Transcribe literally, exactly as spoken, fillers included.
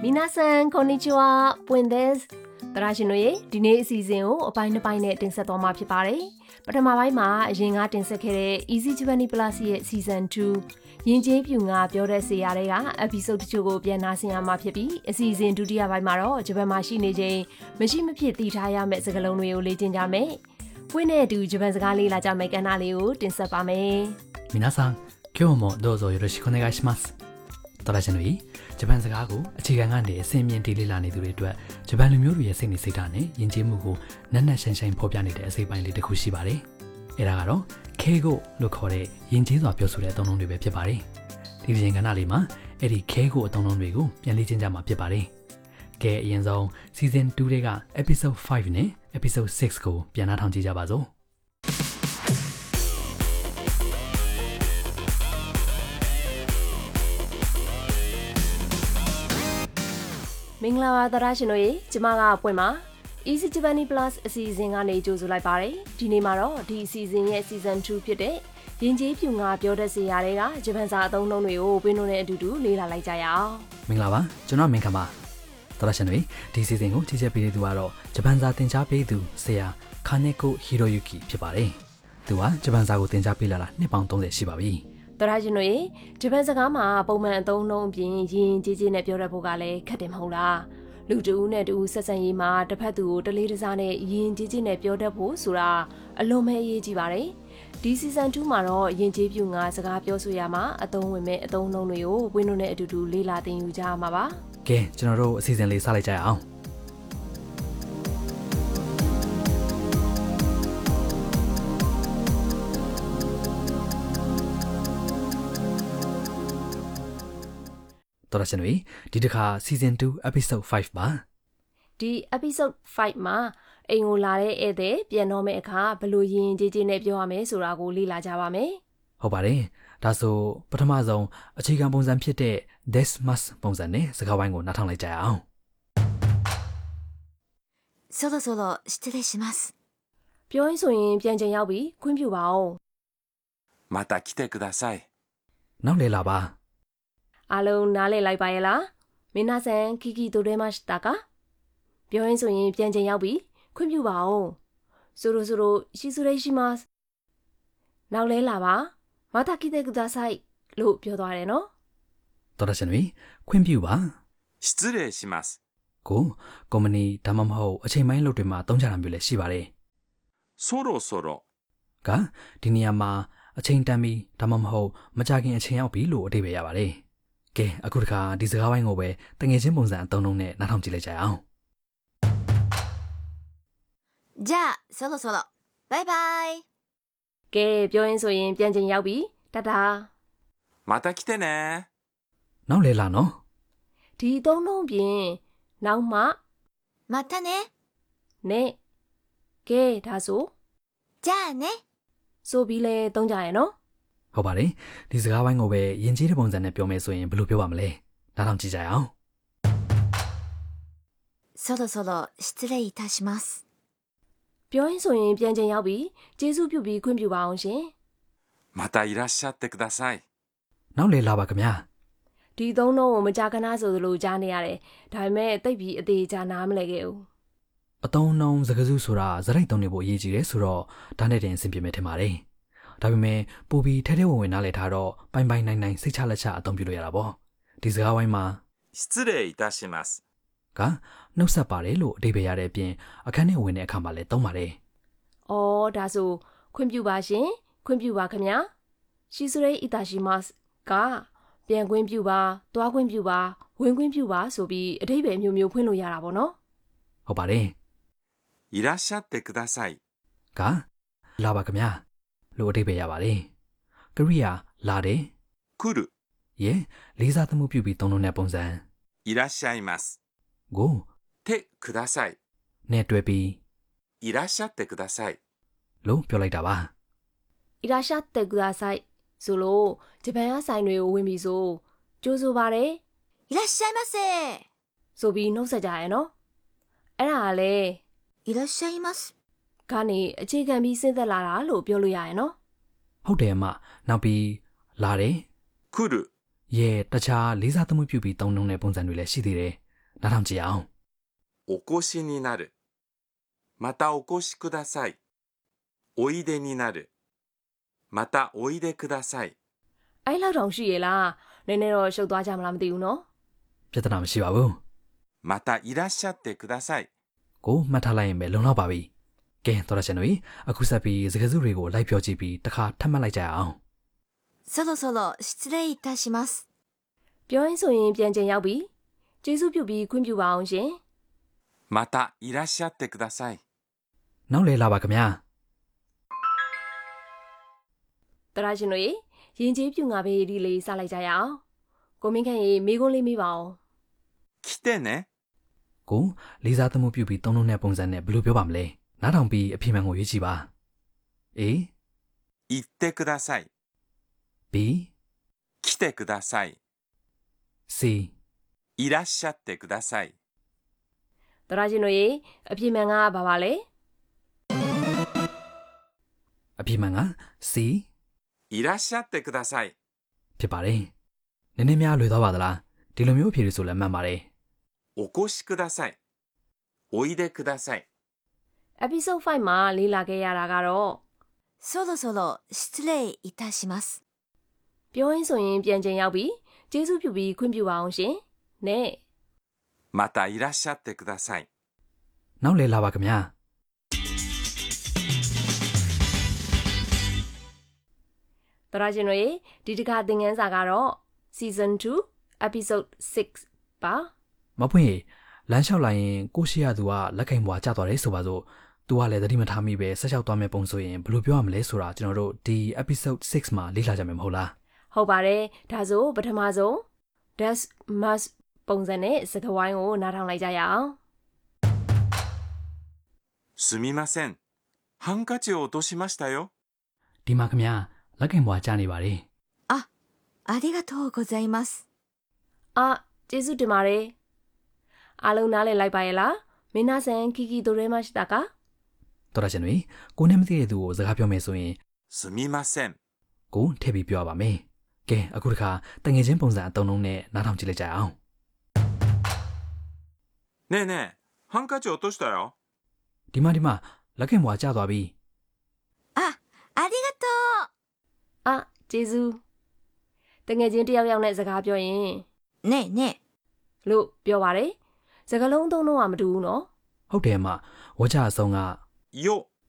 皆さんこんにちはပွင့်ですတရာရှင်တို့ရေဒီနေ့အစီအစဉ်ကိုအပိုင်းနှစ်ပိုင်းနဲ့တင်ဆက်သွားမှာဖြစ်ပါတယ်ပထမပိုင်းမှာအရင်ကတင်ဆက်ခဲ့တဲ့ Easy Japanese Plus ရဲ့ Season two ယဉ်ကျေးပြူငါပြောတဲ့ဆေးရတဲ့က episode တချို့ကိုပြန်နှာဆင်ရမှာဖြစ်ပြီးအစီအစဉ်ဒုတိယပိုင်းမှာတော့ဂျပန်မှာရှိနေချိန်မရှိမဖြစ်သိထားရမယ့်စကားလုံးတွေကိုလေ့ကျင့်ကြမယ်ပွင့်နဲ့အတူဂျပန်စကားလေးလာကြမယ့်ကဏ္ဍလေးကိုတင်ဆက်ပါမယ်皆さん今日もどうぞよろしくお願いしますတော်ရရှင်တို့ဂျပန်စကားကိုအခြေခံကနေအဆင့်မြင့်တီးလေးလာနေသူတွေအတွက်ဂျပန်လူမျိုးတွေရဲ့စိတ်နေစိတ်ဓာတ်နဲ့ယဉ်ကျေးမှုကိုနက်နက်ရှိုင်းရှိုင်းဖော်ပြနေတဲ့အစိပ်ပိုင်းလေးတစ်ခုရှိပါတယ်။အဲဒါကတော့ခဲကိုလို့ခေါ်တဲ့ယဉ်ကျေးစွာပြောဆိုတဲ့အသုံးအနှုန်းတွေပဲဖြစ်ပါတယ်။ဒီဒီရင်ကဏ္ဍလေးမှာအဲ့ဒီခဲကိုအသုံးအနှုန်းတွေကိုပြန်လေ့ကျင့်ကြမှာဖြစ်ပါတယ်။ကဲအရင်ဆုံး Season two တွေက Episode five နဲ့ Episode six ကိုပြန်နှာထောင်ကြည့်ကြပါစို့။မင်္ဂလာပါသရရှင်တို့ရေကျမကအပွင့်ပါ Easy Japanese Plus အစီအစဉ်ကနေကြိုဆိုလိုက်ပါတယ်ဒီနေ့မှာတော့ဒီအစီအစဉ်ရဲ့ Season two ဖြစ်တဲ့ယဉ်ကျေးပြူငါပြောတဲ့ဆေးရတဲ့ကဂျပန်စာအသုံးအနှုန်းတွေကိုဝင်းတို့နဲ့အတူတူလေ့လာလိုက်ကြရအောင်မင်္ဂလာပါကျွန်တော်မင်္ဂလာပါသရရှင်တို့ဒီအစီအစဉ်ကိုကြီးကြပ်ပေးတဲ့သူကတော့ဂျပန်စာသင်ကြားပေးသူဆရာခါနေကိုဟီရိုယူကီဖြစ်ပါတယ်သူကဂျပန်စာကိုသင်ကြားပေးလာတာနှစ်ပေါင်းthirtyရှိပါပြီတရာရှင်တို့ရေဂျပန်စကားမှာပုံမှန်အသုံးအနှုန်းအပြင်ယဉ်ကျေးကျေးနဲ့ပြောရဖို့ကလည်းခက်တယ်မဟုတ်လားလူတူဦးနဲ့တူဆက်ဆံရေးမှာတစ်ဖက်သူကိုတလေးတစားနဲ့ယဉ်ကျေးကျေးနဲ့ပြောတတ်ဖို့ဆိုတာအလွန်ပဲအရေးကြီးပါတယ်ဒီ Season two မှာတော့ယဉ်ကျေးပြူငါစကားပြောဆိုရမှာအသုံးဝင်မဲ့အသုံးအနှုန်းတွေကိုဝင်းတို့နဲ့အတူတူလေ့လာသင်ယူကြရမှာပါကဲကျွန်တော်တို့အစီအစဉ်လေးစလိုက်ကြရအောင်တော်ရရှင်တို့ဒီတစ်ခါ Season two Episode five ပါဒီ Episode fiveမှာအိမ်ကိုလာတဲ့ဧည့်သည်ပြန်တော့မယ့်အခါဘလို့ယဉ်ကျေးကျေးနဲ့ပြောရမယ်ဆိုတာကိုလေ့လာကြပါမယ်ဟုတ်ပါတယ်ဒါဆိုပထမဆုံးအခြေခံပုံစံဖြစ်တဲ့ this must ပုံစံနဲ့စကားဝိုင်းကိုနားထောင်လိုက်ကြရအောင်そろそろ失礼しますပြောရင်ဆိုရင်ပြန်ချိန်ရောက်ပြီခွင့်ပြုပါဦးまた来てくださいနောက်လေလာပါအားလုံးနားလည်လိုက်ပါရဲ့လားမင်းနာဆန်ခီခီတိုရဲမရှတာကပြောရင်ဆိုရင်ပြန်ချိန်ရောက်ပြီခွင့်ပြုပါဦးဆိုလိုဆိုလိုရှိစုရိရှိမတ်နောက်လဲလာပါမတာခိတဲ့ကူဒါဆိုင်လို့ပြောသွားတယ်နော်တော်ရရှင်တွေခွင့်ပြုပါ失礼しますကိုကုမ္ပဏီဒါမှမဟုတ်အချိန်ပိုင်းလုပ်တွေမှာသုံးကြတာမျိုးလည်းရှိပါတယ်そろそろကဒီနေရာမှာအချိန်တန်ပြီးဒါမှမဟုတ်မကြခင်အချိန်ရောက်ပြီလို့အဓိပ္ပာယ်ရပါတယ်ကဲအခုတခါဒီစကားဝိုင်းကိုပဲတငယ်ချင်းပုံစံအသုံးလုံးနဲ့နားထောင်ကြည့်လိုက်ကြအောင်じゃあそろそろバイバイကဲပြောရင်ဆိုရင်ပြန်ချိန်ရောက်ပြီတတာまた来てねနောက်လေလာနော်ဒီသုံးလုံးပြင်နောက်မှまたねနဲ့ကဲဒါဆိုじゃあねဆိုပြီးလဲသုံးကြရဲ့နော်ဟုတ်ပါတယ်ဒီစကားဝိုင်းကိုပဲယဉ်ကျေးတဲ့ပုံစံနဲ့ပြောမယ်ဆိုရင်ဘယ်လိုပြောပါမလဲနားထောင်ကြည့်ကြအောင်そろそろ失礼いたしますပြောရင်ဆိုရင်ပြန်ချိန်ရောက်ပြီကျေးဇူးပြုပြီးခွင့်ပြုပါအောင်ရှင်またいらっしゃってくださいနောက်လေလာပါခင်ဗျာဒီသုံးလုံးကိုမကြာခဏဆိုသလိုကြားနေရတယ်ဒါပေမဲ့တိတ်ပြီးအသေးချာနားမလဲခဲ့ဘူးအတုံးနှုံးစကားစုဆိုတာဇရိုက်တုံးနေဖို့အရေးကြီးတယ်ဆိုတော့ဒါနဲ့တင်အဆင်ပြေမယ်ထင်ပါတယ်ဒါပေမဲ့ပူပြီးထဲထဲဝင်ဝင်နားလည်ထားတော့ပိုင်ပိုင်နိုင်နိုင်စိတ်ချလက်ချအသုံးပြုလို့ရတာပေါ့ဒီစကားဝိုင်းမှာ失礼いたしますကနှုတ်ဆက်ပါတယ်လို့အဓိပ္ပာယ်ရတဲ့အပြင်အခန်းထဲဝင်တဲ့အခါမှာလည်းသုံးပါတယ်အော်ဒါဆိုခွင့်ပြုပါရှင်ခွင့်ပြုပါခင်ဗျာရှိစရိအီတာရှိမတ်ကပြန်ခွင့်ပြုပါသွားခွင့်ပြုပါဝင်ခွင့်ပြုပါဆိုပြီးအဓိပ္ပာယ်မျိုးမျိုးဖွင့်လို့ရတာပေါ့နော်ဟုတ်ပါတယ်いらっしゃってくださいကလာပါခင်ဗျာလို့အဓိပ္ပာယ်ရပါတယ်ကရိယာလာတယ်来るရဲ့လေးစားသမှုပြုပြီးသုံးလို့တဲ့ပုံစံいらっしゃいますကိုてくださいနဲ့တွဲပြီးいらっしゃってくださいလို့ပြောလိုက်တာပါいらっしゃってくださいဆိုလို့ဂျပန်ကဆိုင်တွေကိုဝင်ပြီးဆိုကြိုးဆိုပါတယ်いらっしゃいませဆိုပြီးနှုတ်ဆက်ကြရနော်အဲ့ဒါကလေいらっしゃいますကနေအခြေခံပြီးစဉ်းသက်လာတာလို့ပြောလို့ရရနော်ဟုတ်တယ်အမနောက်ပြီးလာတယ်来るရဲ့တခြားလေးစားသမှုပြုပြီးသုံးနှုန်းတဲ့ပုံစံတွေလည်းရှိသေးတယ်နားထောင်ကြည့်အောင်お越しになる。またお越しください。おいでになる。またおいでください。 အဲ့လောက်တောင်ရှိရလားနည်းနည်းတော့ရှုပ်သွားကြမလားမသိဘူးနော်ပြဿနာမရှိပါဘူးまたいらっしゃってください。 ကိုမှတ်ထားလိုက်ရင်ပဲလုံလောက်ပါပြီကဲတော်ရရှင်တို့အခုဆက်ပြီးစကားစုတွေကိုလိုက်ပြောကြည့်ပြီးတစ်ခါထပ်မှတ်လိုက်ကြအောင်そろそろ失礼いたします。 ပြောရင်းဆိုရင်ပြန်ချိန်ရောက်ပြီကျေးဇူးပြုပြီးခွင့်ပြုပါအောင်ရှင်またいらっしゃってください。 နောက်လေလာပါခင်ဗျာတရရှင်တို့ရေရင်ကျေးပြုငါဘေးဒီလေးစလိုက်ကြရအောင်ကိုမင်းခန့်ရေမိကုန်းလေးမိပါအောင်来てね。 ကိုလေးစားသမှုပြုပြီးသုံးလုံးတဲ့ပုံစံနဲ့ဘယ်လိုပြောပါမလဲနားထောင်ပြီးအပြည့်မှန်ကိုရွေးကြည့်ပါ A 行ってください。 B 来てください。 C いらっしゃってください。 တရရှင်တို့ရေအပြည့်မှန်ကဘာပါလဲအပြည့်မှန်က C いらっしゃってください。 ဖြစ်ပါတယ်နည်းနည်းများလွယ်သွားပါသလားဒီလိုမျိုးအဖြေတွေဆိုလည်းမှန်ပါတယ်お越しください。おいでください。 episode 5မှာလေးလာခဲ့ရတာကတော့そろそろ失礼いたします。 ပြောရင်းဆိုရင်ပြန်ချိန်ရောက်ပြီကျေးဇူးပြုပြီးခွင့်ပြုပါအောင်ရှင်နဲ့またいらっしゃってください。 နောက်လေလာပါခင်ဗျာတရရှင်တို့ရေဒီတစ်ခါသင်ခန်းစာကတော့ season two episode six ပါမဖွင့်ရေလမ်းလျှောက်လိုက်ရင်ကိုရှိရသူကလက်ကင်ဘွားကျသွားတယ်ဆိုပါစို့သူကလည်းသတိမထားမိပဲဆက်လျှောက်သွားမယ်ပုံဆိုရင်ဘယ်လိုပြောရမလဲဆိုတာကျွန်တော်တို့ဒီ episode six မှာလေ့လာကြမယ်မဟုတ်လားဟုတ်ပါတယ်ဒါဆိုပထမဆုံး does must ပုံစံနဲ့စကားဝိုင်းကိုနားထောင်လိုက်ကြရအောင်すみません。ハンカチを落としましたよ。 ဒီမှာခင်ဗျာလက်ကင်ဘွားကျနေပါတယ်あ、ありがとうございます。 အာကျေးဇူးတင်ပါတယ်အားလုံးနားလည်လိုက်ပါရဲ့လားမင်းနာဆန်ခီခီတို့ရဲမရှိတာကတော်ရရှင်တွေကိုနဲ့မသိတဲ့သူကိုစကားပြောမယ်ဆိုရင်すみません。 ကိုထည့်ပြီးပြောရပါမယ်ကဲအခုတစ်ခါတငယ်ချင်းပုံစံအသုံးလုံးနဲ့နားထောင်ကြည့်လိုက်ကြအောင်ねえねえ、ハンカチ落としたよ。 ဒီမှာဒီမှာလက်ကင်ဘွားကျသွားပြီあ、ありがとう。 အာကျေးဇူးတငယ်ချင်းတယောက်ယောက်နဲ့စကားပြောရင်ねえねえ。 လို့ပြောပါတယ်စကားလုံးသုံးလုံးကမတူဘူးနော်ဟုတ်တယ်အမဝကြအဆုံးကよ